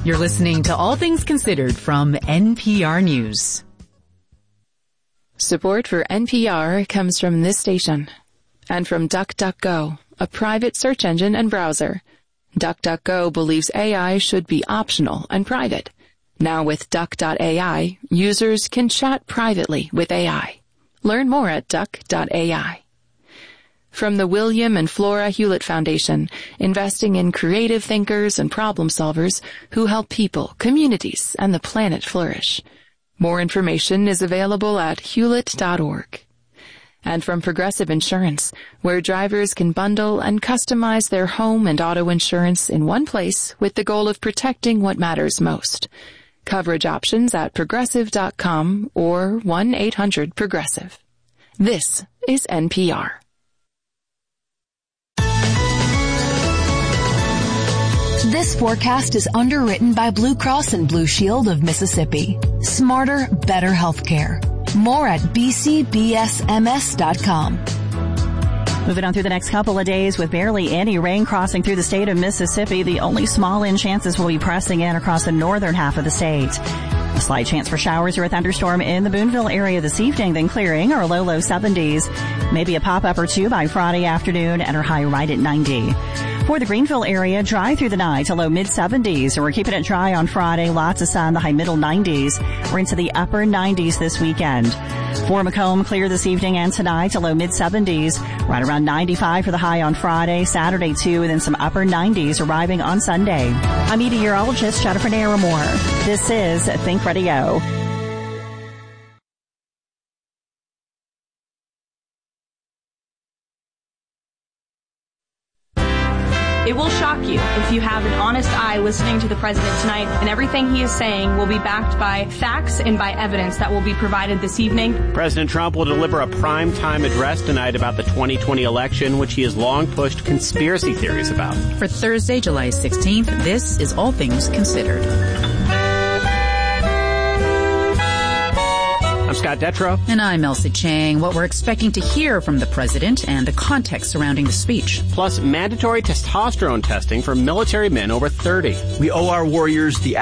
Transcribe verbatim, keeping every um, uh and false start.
You're listening to All Things Considered from N P R News. Support for N P R comes from this station and from DuckDuckGo, a private search engine and browser. DuckDuckGo believes A I should be optional and private. Now with Duck dot A I, users can chat privately with A I. Learn more at Duck dot A I. From the William and Flora Hewlett Foundation, investing in creative thinkers and problem solvers who help people, communities, and the planet flourish. More information is available at hewlett dot org. And from Progressive Insurance, where drivers can bundle and customize their home and auto insurance in one place with the goal of protecting what matters most. Coverage options at progressive dot com or one eight hundred progressive. This is N P R. This forecast is underwritten by Blue Cross and Blue Shield of Mississippi. Smarter, better healthcare. More at b c b s m s dot com. Moving on through the next couple of days with barely any rain crossing through the state of Mississippi, the only small in chances will be pressing in across the northern half of the state. A slight chance for showers or a thunderstorm in the Boonville area this evening, then clearing or low, low seventies. Maybe a pop-up or two by Friday afternoon and our high right at ninety. For the Greenville area, dry through the night to low mid-seventies. And we're keeping it dry on Friday. Lots of sun, the high middle nineties. We're into the upper nineties this weekend. For Macomb, clear this evening and tonight to low mid-seventies. Right around ninety-five for the high on Friday, Saturday too, and then some upper nineties arriving on Sunday. I'm meteorologist Jennifer Naramore. This is Think Radio. It will shock you if you have an honest eye listening to the president tonight, and everything he is saying will be backed by facts and by evidence that will be provided this evening. President Trump will deliver a prime-time address tonight about the twenty twenty election, which he has long pushed conspiracy theories about. For Thursday, July sixteenth, this is All Things Considered. I'm Scott Detrow. And I'm Elsie Chang. What we're expecting to hear from the president and the context surrounding the speech. Plus mandatory testosterone testing for military men over thirty. We owe our warriors the